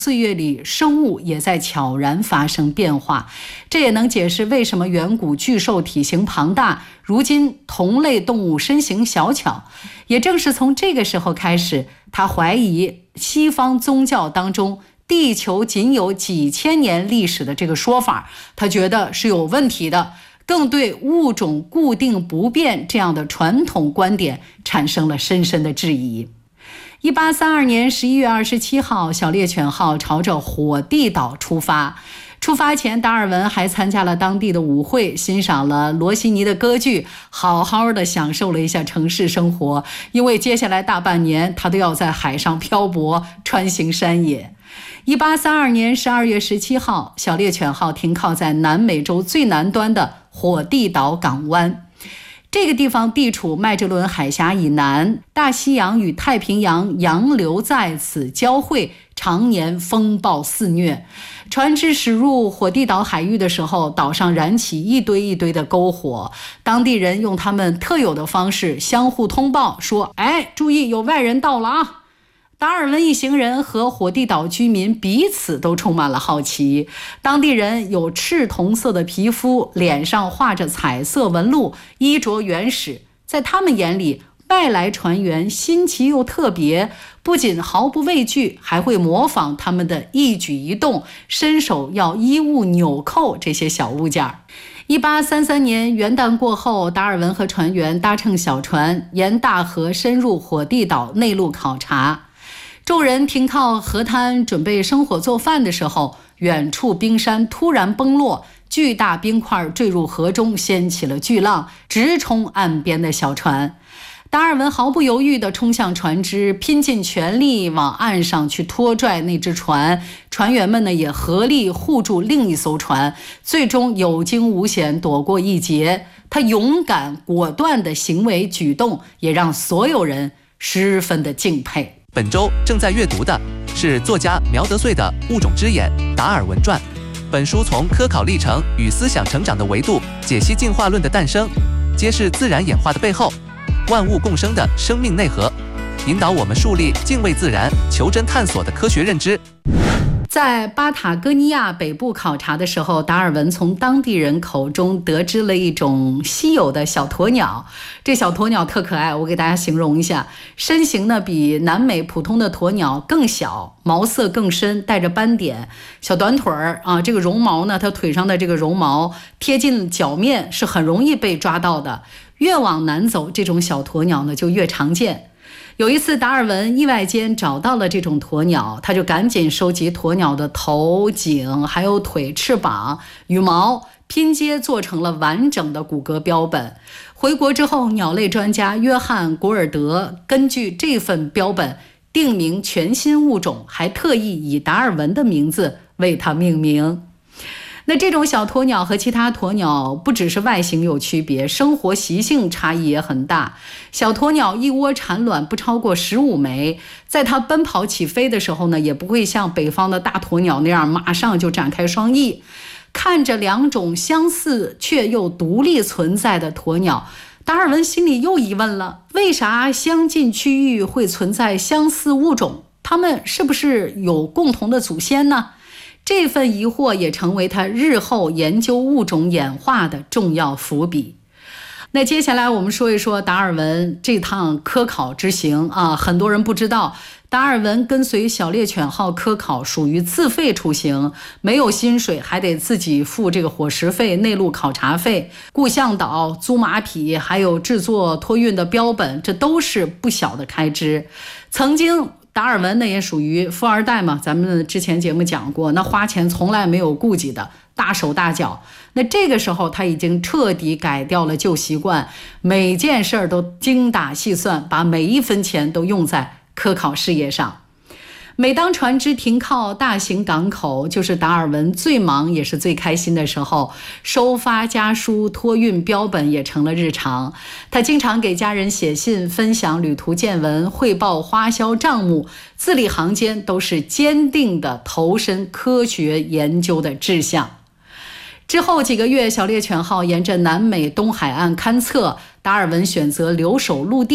岁月里生物也在悄然发生变化，这也能解释为什么远古巨兽体型庞大，如今同类动物身形小巧。也正是从这个时候开始，他怀疑西方宗教当中地球仅有几千年历史的这个说法，他觉得是有问题的，更对物种固定不变这样的传统观点产生了深深的质疑。1832年11月27号，小猎犬号朝着火地岛出发。出发前，达尔文还参加了当地的舞会，欣赏了罗西尼的歌剧，好好的享受了一下城市生活。因为接下来大半年，他都要在海上漂泊，穿行山野。1832年12月17号，小猎犬号停靠在南美洲最南端的火地岛港湾。这个地方地处麦哲伦海峡以南，大西洋与太平洋洋流在此交汇，常年风暴肆虐。船只驶入火地岛海域的时候，岛上燃起一堆一堆的篝火，当地人用他们特有的方式相互通报说：注意，有外人到了啊！达尔文一行人和火地岛居民彼此都充满了好奇。当地人有赤铜色的皮肤，脸上画着彩色纹路，衣着原始。在他们眼里，外来船员新奇又特别，不仅毫不畏惧，还会模仿他们的一举一动，伸手要衣物纽扣这些小物件。1833年元旦过后，达尔文和船员搭乘小船沿大河深入火地岛内陆考察。众人停靠河滩准备生火做饭的时候，远处冰山突然崩落，巨大冰块坠入河中，掀起了巨浪，直冲岸边的小船。达尔文毫不犹豫地冲向船只，拼尽全力往岸上去拖拽那只船。船员们呢也合力护住另一艘船，最终有惊无险躲过一劫。他勇敢果断的行为举动也让所有人十分的敬佩。 本周正在阅读的是作家苗德穗的《物种之眼：达尔文传》。本书从科考历程与思想成长的维度解析进化论的诞生，揭示自然演化的背后，万物共生的生命内核，引导我们树立敬畏自然、求真探索的科学认知。 在巴塔哥尼亚北部考察的时候，达尔文从当地人口中得知了一种稀有的小鸵鸟。这小鸵鸟特可爱，我给大家形容一下，身形呢比南美普通的鸵鸟更小，毛色更深，带着斑点，小短腿儿啊，这个绒毛呢，它腿上的这个绒毛贴近脚面是很容易被抓到的。越往南走，这种小鸵鸟呢就越常见。有一次，达尔文意外间找到了这种鸵鸟，他就赶紧收集鸵鸟的头、颈，还有腿、翅膀、羽毛，拼接做成了完整的骨骼标本。回国之后，鸟类专家约翰·古尔德根据这份标本定名全新物种，还特意以达尔文的名字为它命名。那这种小鸵鸟和其他鸵鸟不只是外形有区别，生活习性差异也很大。小鸵鸟一窝产卵不超过15枚，在它奔跑起飞的时候呢，也不会像北方的大鸵鸟那样马上就展开双翼。看着两种相似却又独立存在的鸵鸟，达尔文心里又疑问了，为啥相近区域会存在相似物种？它们是不是有共同的祖先呢？这份疑惑也成为他日后研究物种演化的重要伏笔。那接下来我们说一说达尔文这趟科考之行啊，很多人不知道，达尔文跟随小猎犬号科考属于自费出行，没有薪水，还得自己付这个伙食费、内陆考察费、雇向导、租马匹，还有制作托运的标本，这都是不小的开支。曾经达尔文呢也属于富二代嘛，咱们之前节目讲过，那花钱从来没有顾忌的，大手大脚。那这个时候他已经彻底改掉了旧习惯，每件事都精打细算，把每一分钱都用在科考事业上。每当船只停靠大型港口，就是达尔文最忙也是最开心的时候，收发家书、托运标本也成了日常。他经常给家人写信，分享旅途见闻，汇报花销账目，字里行间都是坚定的投身科学研究的志向。之后几个月，小猎犬号沿着南美东海岸勘测，达尔文选择留守陆地，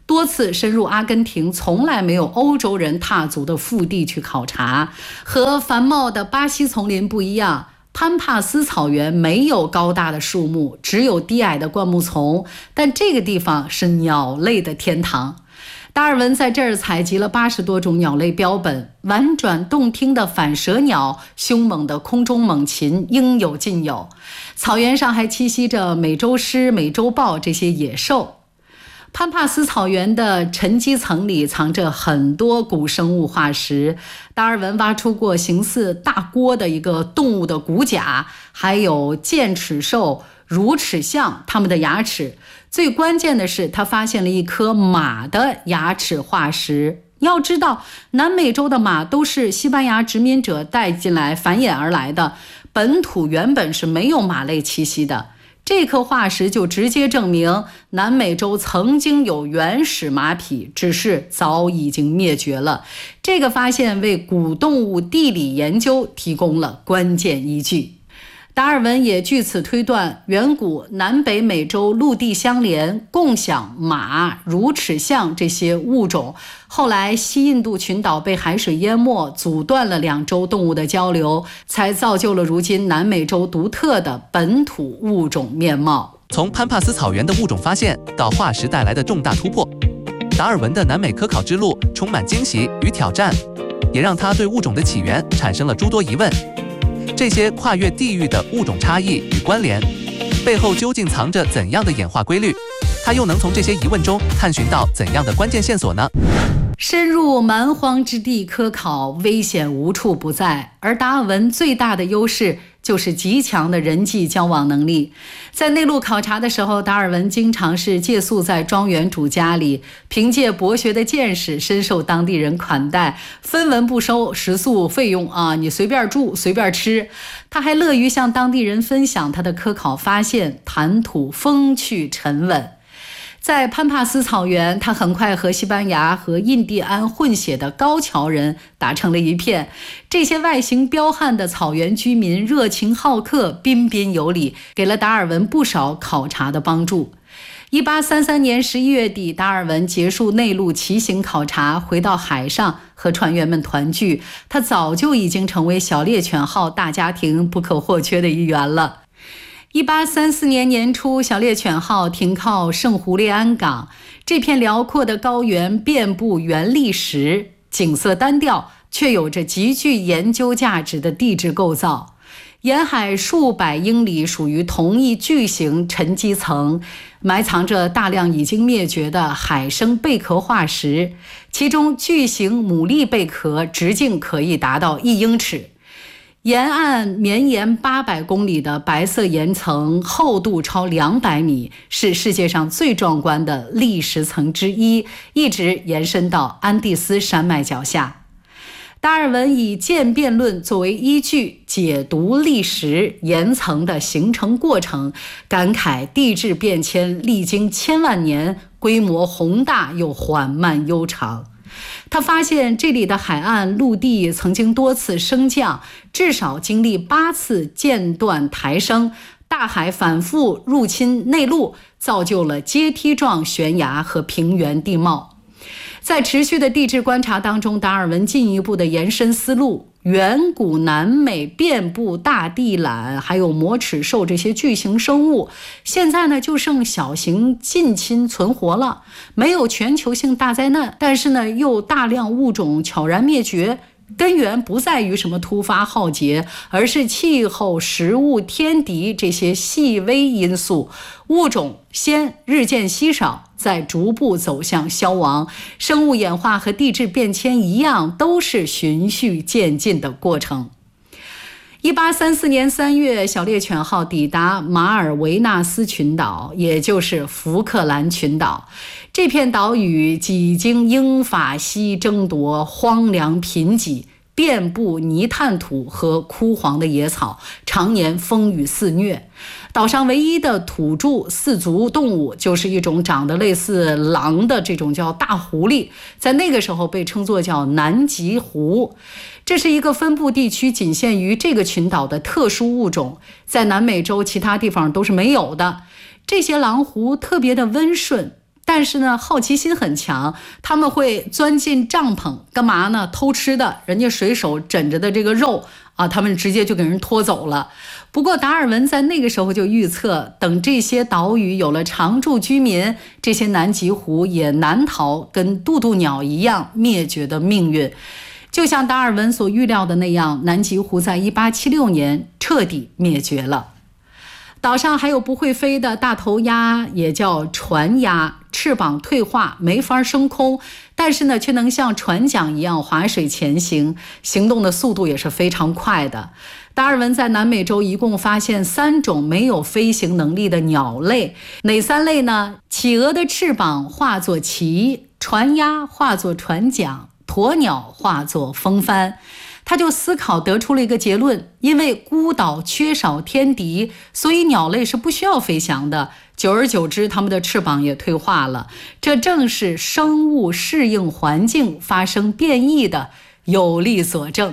多次深入阿根廷从来没有欧洲人踏足的腹地去考察。和繁茂的巴西丛林不一样，潘帕斯草原没有高大的树木，只有低矮的灌木丛，但这个地方是鸟类的天堂。达尔文在这儿采集了80多种鸟类标本，婉转动听的反舌鸟，凶猛的空中猛禽应有尽有。草原上还栖息着美洲狮、美洲豹这些野兽。潘帕斯草原的沉积层里藏着很多古生物化石，达尔文挖出过形似大锅的一个动物的骨甲，还有剑齿兽、乳齿象它们的牙齿。最关键的是，他发现了一颗马的牙齿化石。要知道，南美洲的马都是西班牙殖民者带进来繁衍而来的，本土原本是没有马类栖息的。这颗化石就直接证明南美洲曾经有原始马匹，只是早已经灭绝了。这个发现为古动物地理研究提供了关键依据。达尔文也据此推断，远古南北美洲陆地相连，共享马、乳齿象这些物种。后来西印度群岛被海水淹没，阻断了两洲动物的交流，才造就了如今南美洲独特的本土物种面貌。 从潘帕斯草原的物种发现到化石带来的重大突破，达尔文的南美科考之路充满惊喜与挑战，也让他对物种的起源产生了诸多疑问。这些跨越地域的物种差异与关联，背后究竟藏着怎样的演化规律？他又能从这些疑问中探寻到怎样的关键线索呢？ 深入蛮荒之地科考，危险无处不在，而达尔文最大的优势就是极强的人际交往能力。在内陆考察的时候，达尔文经常是借宿在庄园主家里，凭借博学的见识，深受当地人款待，分文不收，食宿费用你随便住随便吃。他还乐于向当地人分享他的科考发现，谈吐风趣沉稳。在潘帕斯草原，他很快和西班牙和印第安混血的高桥人打成了一片。这些外形彪悍的草原居民热情好客，彬彬有礼，给了达尔文不少考察的帮助。1833年11月底，达尔文结束内陆骑行考察，回到海上和船员们团聚。他早就已经成为小猎犬号大家庭不可或缺的一员了。1834年年初，小猎犬号停靠圣胡列安港。这片辽阔的高原遍布原砾石，景色单调，却有着极具研究价值的地质构造。沿海数百英里属于同一巨型沉积层，埋藏着大量已经灭绝的海生贝壳化石，其中巨型牡蛎贝壳直径可以达到1英尺。沿岸绵延800公里的白色岩层，厚度超200米，是世界上最壮观的砾石层之一，一直延伸到安第斯山脉脚下。达尔文以渐变论作为依据，解读砾石岩层的形成过程，感慨地质变迁历经千万年，规模宏大又缓慢悠长。他发现这里的海岸陆地曾经多次升降，至少经历8次间断抬升，大海反复入侵内陆，造就了阶梯状悬崖和平原地貌。在持续的地质观察当中，达尔文进一步的延伸思路，远古南美遍布大地懒还有魔齿兽这些巨型生物，现在呢就剩小型近亲存活了，没有全球性大灾难，但是呢又大量物种悄然灭绝。根源不在于什么突发浩劫，而是气候、食物、天敌这些细微因素。物种先日渐稀少，再逐步走向消亡。生物演化和地质变迁一样，都是循序渐进的过程。1834年3月，小猎犬号抵达马尔维纳斯群岛，也就是福克兰群岛。这片岛屿几经英法西争夺，荒凉贫瘠，遍布泥炭土和枯黄的野草，常年风雨肆虐。岛上唯一的土著四足动物就是一种长得类似狼的这种叫大狐狸，在那个时候被称作叫南极狐。这是一个分布地区仅限于这个群岛的特殊物种，在南美洲其他地方都是没有的。这些狼狐特别的温顺， 但是呢，好奇心很强，他们会钻进帐篷，干嘛呢？偷吃的，人家水手枕着的这个肉啊，他们直接就给人拖走了。不过达尔文在那个时候就预测，等这些岛屿有了常住居民，这些南极狐也难逃跟渡渡鸟一样灭绝的命运。就像达尔文所预料的那样，南极狐在1876年彻底灭绝了。岛上还有不会飞的大头鸭，也叫船鸭，翅膀退化，没法升空，但是呢，却能像船桨一样划水前行，行动的速度也是非常快的。达尔文在南美洲一共发现3种没有飞行能力的鸟类，哪3类呢？企鹅的翅膀化作鳍，船鸭化作船桨，鸵鸟化作风帆。他就思考得出了一个结论，因为孤岛缺少天敌，所以鸟类是不需要飞翔的，久而久之它们的翅膀也退化了。这正是生物适应环境发生变异的有力佐证。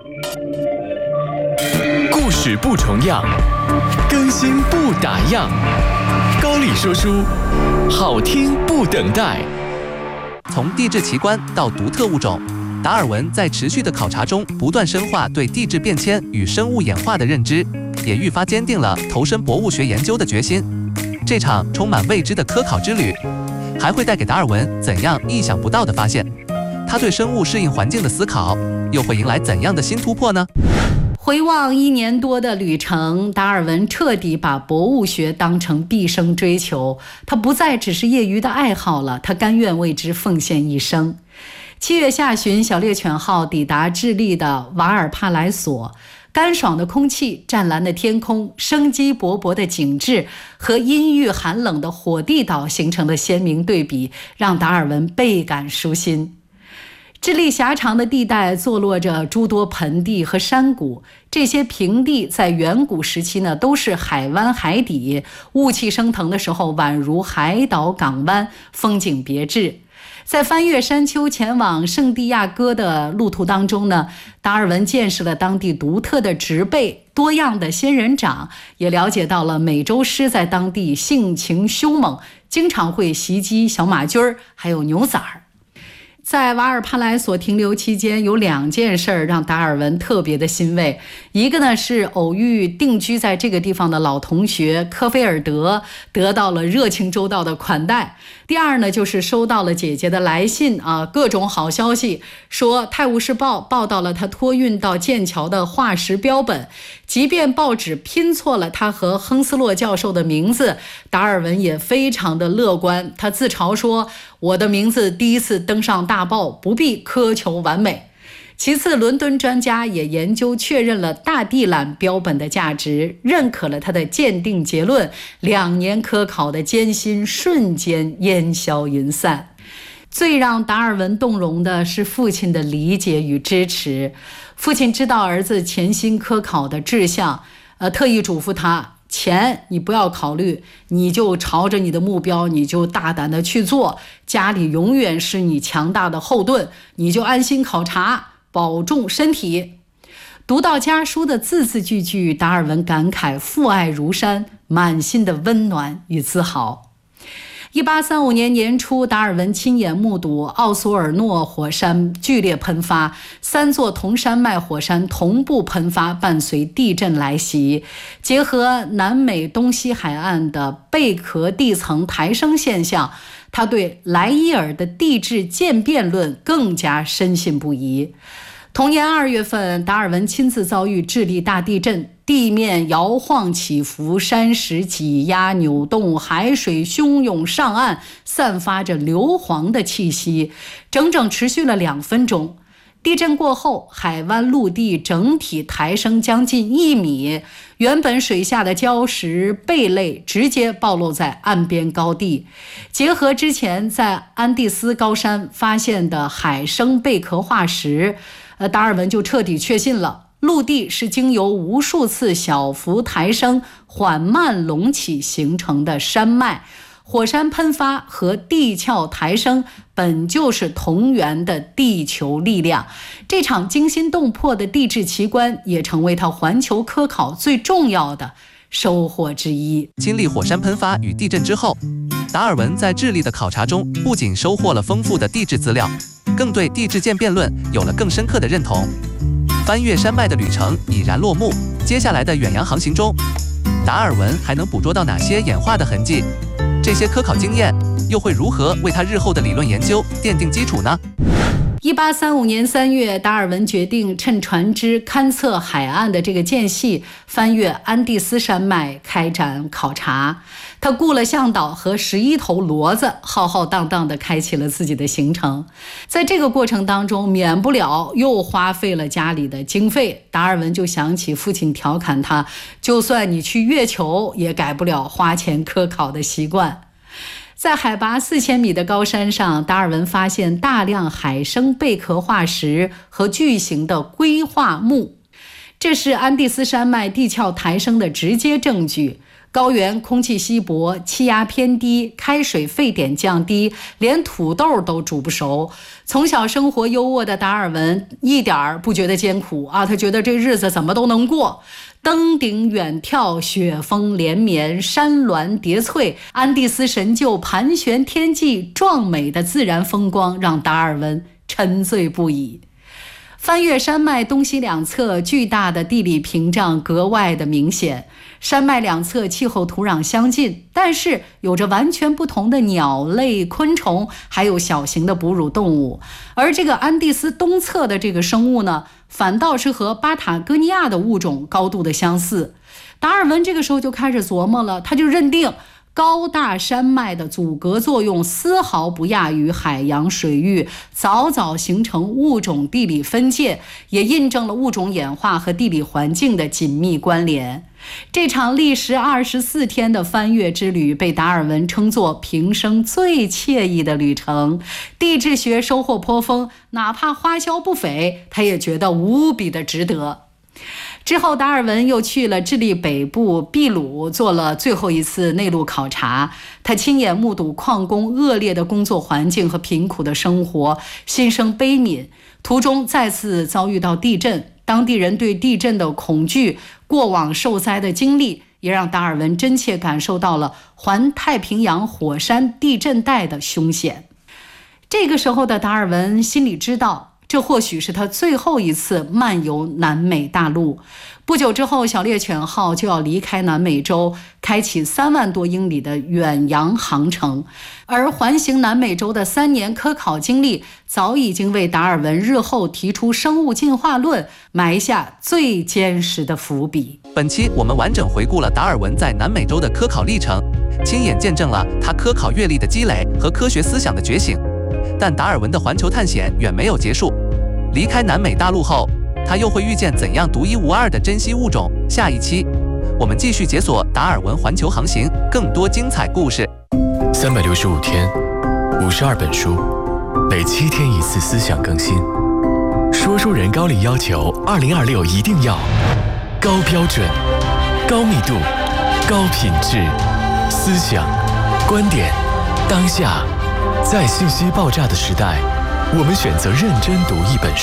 故事不重样，更新不打烊，高丽说书，好听不等待。 从地质奇观到独特物种，达尔文在持续的考察中不断深化对地质变迁与生物演化的认知，也愈发坚定了投身博物学研究的决心。这场充满未知的科考之旅，还会带给达尔文怎样意想不到的发现？他对生物适应环境的思考，又会迎来怎样的新突破呢？ 回望1年多的旅程，达尔文彻底把博物学当成毕生追求，他不再只是业余的爱好了，他甘愿为之奉献一生。7月下旬，小猎犬号抵达智利的瓦尔帕莱索，干爽的空气、湛蓝的天空、生机勃勃的景致和阴郁寒冷的火地岛形成了鲜明对比，让达尔文倍感舒心。智利狭长的地带坐落着诸多盆地和山谷，这些平地在远古时期呢都是海湾海底，雾气升腾的时候宛如海岛港湾，风景别致。在翻越山丘前往圣地亚哥的路途当中呢，达尔文见识了当地独特的植被、多样的仙人掌，也了解到了美洲狮在当地性情凶猛，经常会袭击小马驹儿还有牛崽儿。在瓦尔帕莱索停留期间，有2件事让达尔文特别的欣慰。一个呢是偶遇定居在这个地方的老同学科菲尔德，得到了热情周到的款待。第二呢就是收到了姐姐的来信各种好消息，说《泰晤士报》报道了他托运到剑桥的化石标本，即便报纸拼错了他和亨斯洛教授的名字，达尔文也非常的乐观。他自嘲说，我的名字第一次登上大报，不必苛求完美。其次，伦敦专家也研究确认了大地懒标本的价值，认可了他的鉴定结论，2年科考的艰辛瞬间烟消云散。最让达尔文动容的是父亲的理解与支持。父亲知道儿子潜心科考的志向，特意嘱咐他，钱你不要考虑，你就朝着你的目标，你就大胆的去做，家里永远是你强大的后盾，你就安心考察，保重身体。读到家书的字字句句，达尔文感慨父爱如山，满心的温暖与自豪。1835年年初，达尔文亲眼目睹奥索尔诺火山剧烈喷发，3座同山脉火山同步喷发，伴随地震来袭。结合南美东西海岸的贝壳地层抬升现象，他对莱伊尔的地质渐变论更加深信不疑。同年2月份，达尔文亲自遭遇智利大地震，地面摇晃起伏，山石挤压扭动，海水汹涌上岸，散发着硫磺的气息，整整持续了2分钟。地震过后，海湾陆地整体抬升将近1米，原本水下的礁石、贝类直接暴露在岸边高地。结合之前在安第斯高山发现的海生贝壳化石，达尔文就彻底确信了，陆地是经由无数次小幅抬升、缓慢隆起形成的山脉。火山喷发和地壳抬升本就是同源的地球力量。这场惊心动魄的地质奇观也成为他环球科考最重要的收获之一。 经历火山喷发与地震之后， 达尔文在智利的考察中，不仅收获了丰富的地质资料，更对地质渐变论有了更深刻的认同。翻越山脉的旅程已然落幕，接下来的远洋航行中，达尔文还能捕捉到哪些演化的痕迹？这些科考经验又会如何为他日后的理论研究奠定基础呢 ？1835年3月，达尔文决定趁船只勘测海岸的这个间隙，翻越安第斯山脉开展考察。他雇了向导和11头骡子，浩浩荡荡地开启了自己的行程。在这个过程当中，免不了又花费了家里的经费。达尔文就想起父亲调侃他，就算你去月球，也改不了花钱科考的习惯。在海拔4000米的高山上，达尔文发现大量海生贝壳化石和巨型的硅化木，这是安第斯山脉地壳抬升的直接证据。高原空气稀薄，气压偏低，开水沸点降低，连土豆都煮不熟。从小生活优渥的达尔文一点儿不觉得艰苦啊，他觉得这日子怎么都能过。登顶远眺，雪峰连绵，山峦叠翠，安第斯神鹫盘旋天际，壮美的自然风光让达尔文沉醉不已。翻越山脉东西两侧，巨大的地理屏障格外的明显。山脉两侧气候土壤相近，但是有着完全不同的鸟类、昆虫，还有小型的哺乳动物。而这个安第斯东侧的这个生物呢，反倒是和巴塔哥尼亚的物种高度的相似。达尔文这个时候就开始琢磨了，他就认定高大山脉的阻隔作用丝毫不亚于海洋水域，早早形成物种地理分界，也印证了物种演化和地理环境的紧密关联。这场历时24天的翻越之旅被达尔文称作平生最惬意的旅程，地质学收获颇丰，哪怕花销不菲，他也觉得无比的值得。之后达尔文又去了智利北部秘鲁，做了最后一次内陆考察。他亲眼目睹矿工恶劣的工作环境和贫苦的生活，心生悲悯。途中再次遭遇到地震，当地人对地震的恐惧，过往受灾的经历，也让达尔文真切感受到了环太平洋火山地震带的凶险。这个时候的达尔文心里知道，这或许是他最后一次漫游南美大陆。不久之后，小猎犬号就要离开南美洲，开启3万多英里的远洋航程。而环行南美洲的3年科考经历，早已经为达尔文日后提出生物进化论埋下最坚实的伏笔。 本期我们完整回顾了达尔文在南美洲的科考历程，亲眼见证了他科考阅历的积累和科学思想的觉醒。但达尔文的环球探险远没有结束，离开南美大陆后，他又会遇见怎样独一无二的珍稀物种？下一期我们继续解锁达尔文环球航行更多精彩故事。 365天，52本书，每7天1次思想更新。说书人高力要求2026一定要高标准、高密度、高品质，思想、观点，当下。在信息爆炸的时代，我们选择认真读一本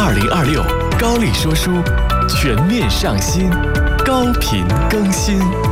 书。2026高力说书全面上新，高频更新。